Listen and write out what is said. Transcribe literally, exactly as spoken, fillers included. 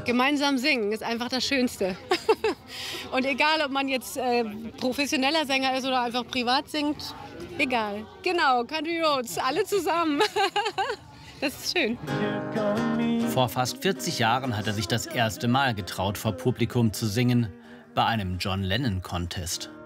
Gemeinsam singen ist einfach das Schönste. Und egal, ob man jetzt äh, professioneller Sänger ist oder einfach privat singt, egal. Genau, Country Roads, alle zusammen. Das ist schön. Vor fast vierzig Jahren hat er sich das erste Mal getraut, vor Publikum zu singen, bei einem John Lennon Contest.